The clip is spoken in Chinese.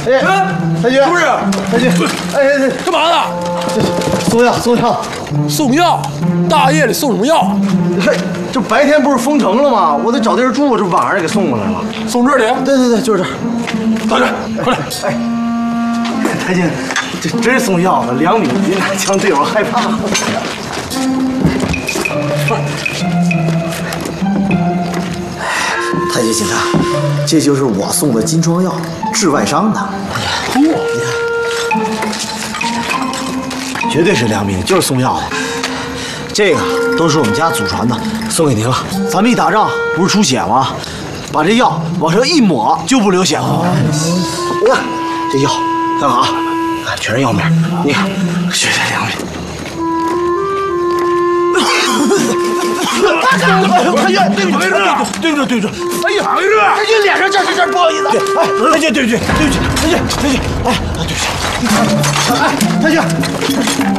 哎，太君， 不是太君，哎， 干嘛呢？ 送药，送药， 送药？大夜里送什么药？ 嘿，这白天不是封城了吗？我得找地儿住，这晚上给送过来了。 送这里？ 对，就是这儿。 到这儿，快来！ 哎，太君，这真是送药的，2米别拿枪对我害怕。太君警察，这就是我送的金疮药，治外伤的。哎呀，绝对是良民，就是送药的。这个都是我们家祖传的，送给您了。咱们一打仗不是出血吗？把这药往上一抹就不流血了。你看这药看好啊，全是药面，你看绝对良民。太君，对不起，对不起，哎呀，太君脸上这，不好意思。哎，太君，对不起，太君，哎，对不起，哎，太君。